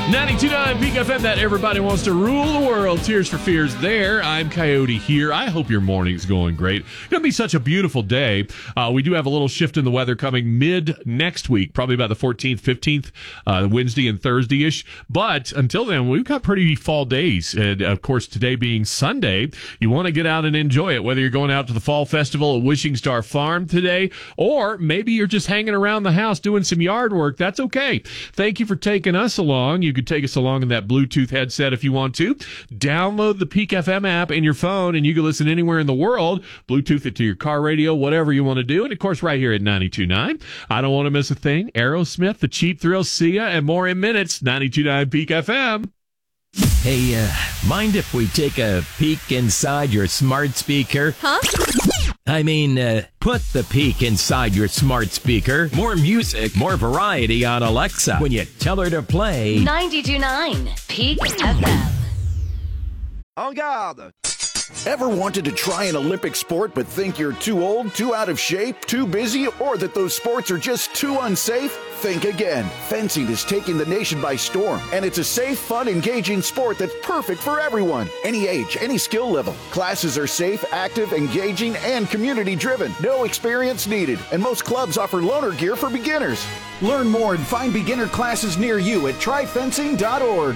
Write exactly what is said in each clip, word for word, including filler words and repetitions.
ninety-two point nine Peak F M, that everybody wants to rule the world. Tears for Fears there. I'm Coyote here. I hope your morning's going great. It's going to be such a beautiful day. Uh, we do have a little shift in the weather coming mid next week, probably about the fourteenth, fifteenth, uh, Wednesday and Thursday-ish. But until then, we've got pretty fall days. And, of course, today being Sunday, you want to get out and enjoy it, whether you're going out to the Fall Festival at Wishing Star Farm today, or maybe you're just hanging around the house doing some yard work. That's okay. Thank you for taking us along. You could take us along in that Bluetooth headset if you want to. Download the Peak F M app in your phone, and you can listen anywhere in the world. Bluetooth it to your car radio, whatever you want to do. And, of course, right here at ninety-two point nine. I don't want to miss a thing. Aerosmith, The Cheap Thrills, Sia, and more in minutes. ninety-two point nine Peak F M. Hey, uh, mind if we take a peek inside your smart speaker? Huh? I mean, uh, put the peek inside your smart speaker. More music, more variety on Alexa when you tell her to play ninety-two point nine Peak F M. En garde! Ever wanted to try an Olympic sport but think you're too old, too out of shape, too busy, or that those sports are just too unsafe? Think again. Fencing is taking the nation by storm, and it's a safe, fun, engaging sport that's perfect for everyone. Any age, any skill level. Classes are safe, active, engaging, and community-driven. No experience needed, and most clubs offer loaner gear for beginners. Learn more and find beginner classes near you at try fencing dot org.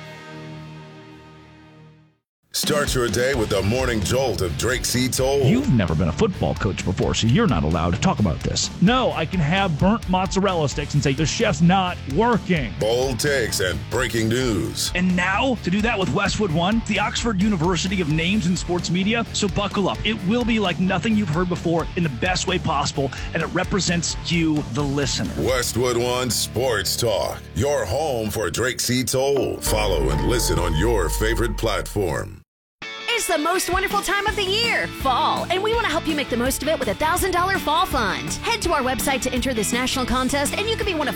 Start your day with the morning jolt of Drake C. Toll. You've never been a football coach before, so you're not allowed to talk about this. No, I can have burnt mozzarella sticks and say the chef's not working. Bold takes and breaking news. And now, to do that with Westwood One, the Oxford University of Names in Sports Media. So buckle up. It will be like nothing you've heard before in the best way possible, and it represents you, the listener. Westwood One Sports Talk, your home for Drake C. Toll. Follow and listen on your favorite platform. It's the most wonderful time of the year, fall, and we want to help you make the most of it with a one thousand dollars fall fund. Head to our website to enter this national contest, and you can be one of